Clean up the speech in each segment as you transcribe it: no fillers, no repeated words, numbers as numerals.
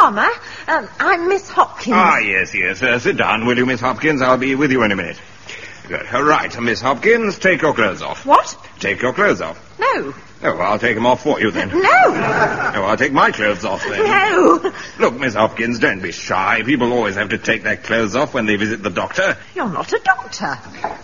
Palmer. I'm Miss Hopkins. Ah, yes. Sit down, will you, Miss Hopkins? I'll be with you in a minute. Good. Right, Miss Hopkins, take your clothes off. What? Take your clothes off. No. Oh, I'll take them off for you, then. No. Oh, I'll take my clothes off, then. No. Look, Miss Hopkins, don't be shy. People always have to take their clothes off when they visit the doctor. You're not a doctor.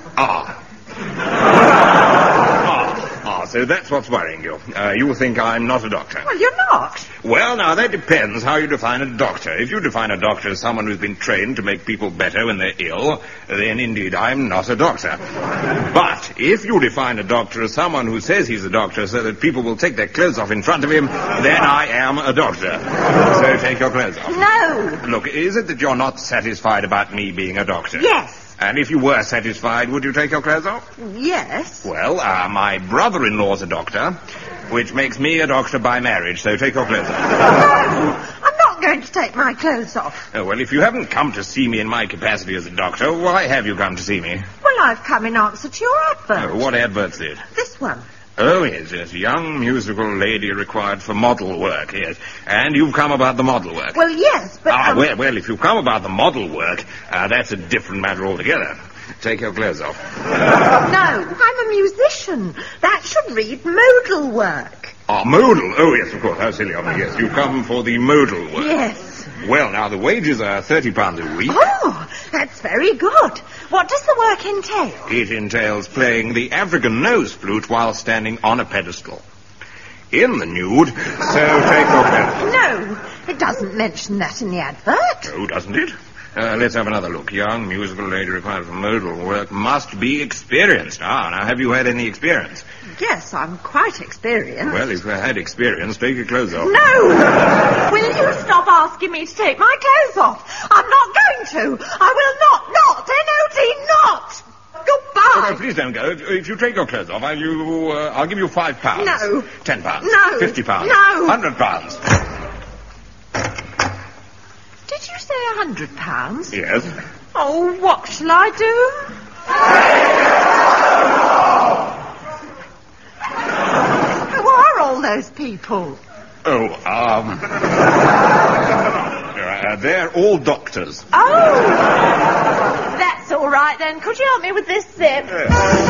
So that's what's worrying you. You think I'm not a doctor. Well, you're not. Well, now, that depends how you define a doctor. If you define a doctor as someone who's been trained to make people better when they're ill, then indeed I'm not a doctor. But if you define a doctor as someone who says he's a doctor so that people will take their clothes off in front of him, then I am a doctor. So take your clothes off. No. Look, is it that you're not satisfied about me being a doctor? Yes. And if you were satisfied, would you take your clothes off? Yes. Well, my brother-in-law's a doctor, which makes me a doctor by marriage, so take your clothes off. No, I'm not going to take my clothes off. Oh, well, if you haven't come to see me in my capacity as a doctor, why have you come to see me? Well, I've come in answer to your advert. Oh, what advert's it? This one. Oh, yes, young musical lady required for model work, yes. And you've come about the model work. Well, yes, but... Well, if you've come about the model work, that's a different matter altogether. Take your clothes off. No, I'm a musician. That should read modal work. Modal? Oh, yes, of course. How silly of me. Yes, you come for the modal work. Yes. Well, now, the wages are £30 a week. Oh, that's very good. What does the work entail? It entails playing the African nose flute while standing on a pedestal. In the nude, so take your clothes off. No, it doesn't mention that in the advert. Oh, doesn't it? Let's have another look. Young musical lady required for modal work must be experienced. Now, have you had any experience? Yes, I'm quite experienced. Well, if you had experience, take your clothes off. No! Will you stop asking me to take my clothes off? I'm not going to. I will not. N-O-T, not. Goodbye. Oh, no, please don't go. If you take your clothes off, I'll give you £5. No. £10. No. £50. No. £100. Did you say £100? Yes. Oh, what shall I do? Who are all those people? Oh, they're all doctors. Oh, that's all right then. Could you help me with this zip?